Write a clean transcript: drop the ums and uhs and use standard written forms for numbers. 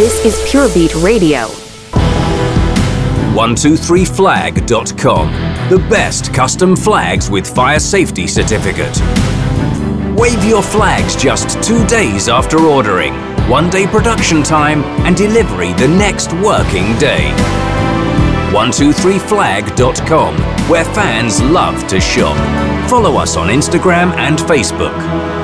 This is Pure Beat Radio. 123flag.com. The best custom flags with fire safety certificate. Wave your flags just 2 days after ordering. 1 day production time and delivery the next working day. 123flag.com, where fans love to shop. Follow us on Instagram and Facebook.